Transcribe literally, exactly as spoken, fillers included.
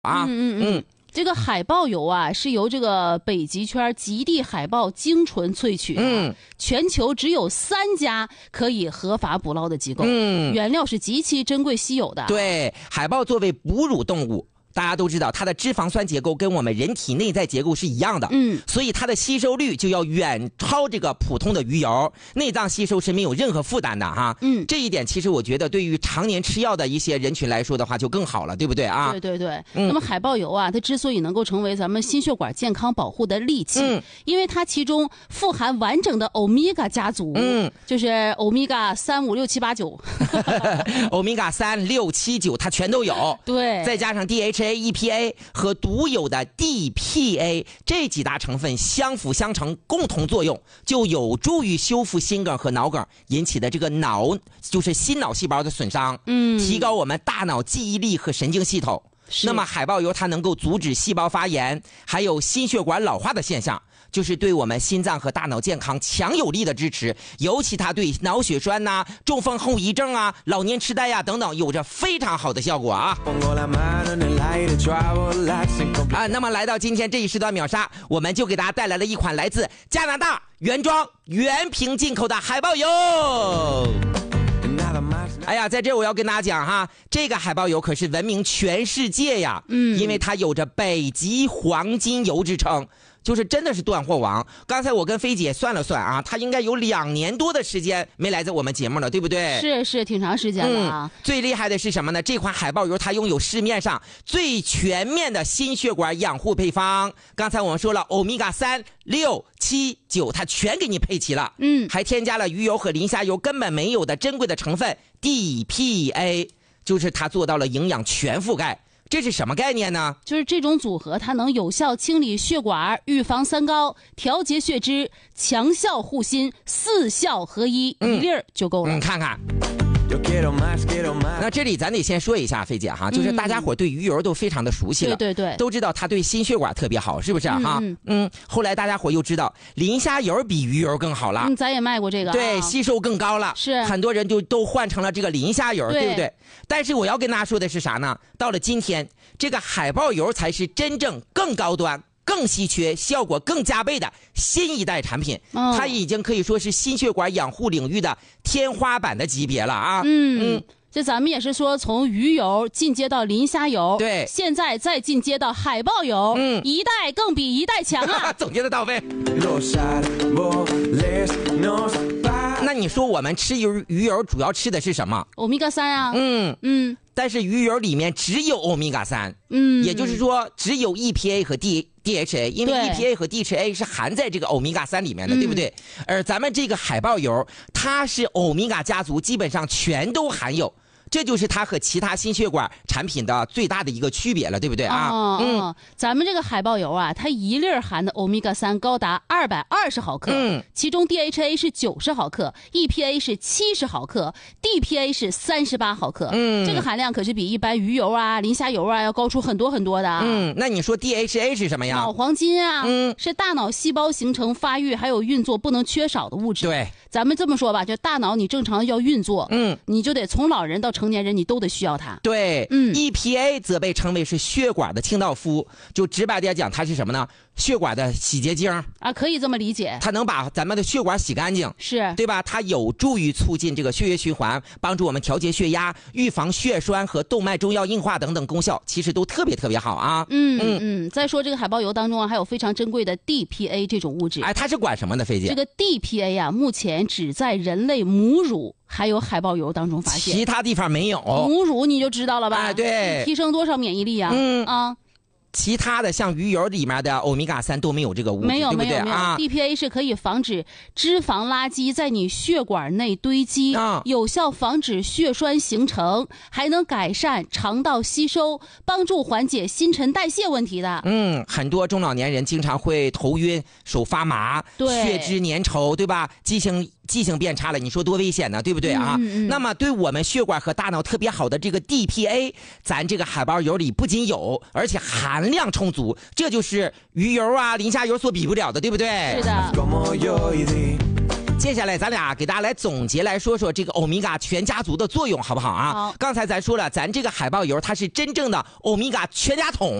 啊。 嗯嗯嗯。这个海豹油啊，是由这个北极圈极地海豹精纯萃取的，嗯，全球只有三家可以合法捕捞的机构，嗯，原料是极其珍贵稀有的。 对，海豹作为哺乳动物，大家都知道它的脂肪酸结构跟我们人体内在结构是一样的，嗯，所以它的吸收率就要远超这个普通的鱼油，内脏吸收是没有任何负担的哈，嗯，这一点其实我觉得对于常年吃药的一些人群来说的话就更好了，对不对啊？ 对对对，嗯、那么海豹油啊，它之所以能够成为咱们心血管健康保护的利器，嗯，因为它其中富含完整的欧米伽家族，嗯，就是欧米伽三五六七八九， 欧米伽三六七九它全都有， 对， 再加上 D H A、E P A 和独有的 D P A 这几大成分相辅相成，共同作用就有助于修复心梗和脑梗引起的这个脑就是心脑细胞的损伤，嗯，提高我们大脑记忆力和神经系统。那么海豹油它能够阻止细胞发炎，还有心血管老化的现象，就是对我们心脏和大脑健康强有力的支持，尤其它对脑血栓呐、啊、中风后遗症啊、老年痴呆呀、啊、等等有着非常好的效果啊。啊，那么来到今天这一时段秒杀，我们就给大家带来了一款来自加拿大原装原瓶进口的海豹油。哎呀，在这我要跟大家讲哈，这个海豹油可是闻名全世界呀，嗯，因为它有着北极黄金油之称，就是真的是断货王。刚才我跟菲姐算了算啊，她应该有两年多的时间没来在我们节目了，对不对？ 是是，挺长时间了啊、 嗯。最厉害的是什么呢？这款海豹油它拥有市面上最全面的心血管养护配方。刚才我们说了，欧米伽三、六、七、九，它全给你配齐了。嗯，还添加了鱼油和磷虾油根本没有的珍贵的成分 D P A， 就是它做到了营养全覆盖。这是什么概念呢？ 就是这种组合，它能有效清理血管，预防三高，调节血脂，强效护心，四效合一，嗯、一粒儿就够了。 你、嗯、看看。那这里咱得先说一下，菲姐哈，就是大家伙对鱼油都非常的熟悉了， 对对对， 都知道它对心血管特别好，是不是啊？哈，嗯, 嗯，后来大家伙又知道磷虾油比鱼油更好了， 嗯，咱也卖过这个， 对， 啊、 吸收更高了， 是很多人就都换成了这个磷虾油， 对, 对不对？但是我要跟大家说的是啥呢？到了今天，这个海豹油才是真正更高端、更稀缺、效果更加倍的新一代产品，哦、它已经可以说是心血管养护领域的天花板的级别了啊！ 嗯嗯，这咱们也是说从鱼油进阶到磷虾油， 对， 现在再进阶到海豹油，嗯，一代更比一代强啊！ 总结的到位。那你说我们吃鱼鱼油主要吃的是什么？ 欧米伽三啊。 嗯嗯。但是鱼油里面只有欧米伽三，嗯，也就是说只有 E P A 和 D H A， 因为 E P A 和 D H A 是含在这个欧米伽三里面的，对不对？而咱们这个海豹油，它是欧米伽家族基本上全都含有。这就是它和其他心血管产品的最大的一个区别了，对不对啊？ 哦、嗯，咱们这个海豹油啊，它一粒含的欧米伽三高达二百二十毫克，嗯，其中 D H A 是九十毫克 ，E P A 是七十毫克 ，D P A 是三十八毫克，嗯，这个含量可是比一般鱼油啊、磷虾油啊要高出很多很多的。 嗯，那你说 D H A 是什么呀？ 脑黄金啊，嗯，是大脑细胞形成、发育还有运作不能缺少的物质。 对， 咱们这么说吧，就大脑你正常要运作，嗯，你就得从老人到成年人你都得需要它。 对，嗯 ，E P A 则被称为是血管的清道夫，就直白点讲，它是什么呢？血管的洗洁精啊，可以这么理解。 它能把咱们的血管洗干净， 是对吧？它有助于促进这个血液循环，帮助我们调节血压，预防血栓和动脉粥样硬化等等功效，其实都特别特别好啊。 嗯嗯嗯。再说这个海豹油当中啊，还有非常珍贵的 D P A 这种物质。 哎，它是管什么的，菲姐？ 这个 D P A 啊，目前只在人类母乳还有海豹油当中发现， 其他地方没有。 母乳你就知道了吧？ 哎，对， 提升多少免疫力啊？嗯啊。 其他的像鱼油里面的欧米伽三都没有这个物质， 没有对不对没有没有、 啊、 D P A 是可以防止脂肪垃圾在你血管内堆积、啊、有效防止血栓形成，还能改善肠道吸收，帮助缓解新陈代谢问题的。 嗯，很多中老年人经常会头晕、手发麻、血脂粘稠，对吧？记性记性变差了，你说多危险呢，对不对啊？嗯嗯、那么对我们血管和大脑特别好的这个 D P A， 咱这个海豹油里不仅有，而且含量充足，这就是鱼油啊、磷虾油所比不了的，对不对？ 是的。 接下来咱俩给大家来总结来说说这个欧米伽全家族的作用，好不好啊？ 好。 刚才咱说了，咱这个海豹油它是真正的欧米伽全家桶。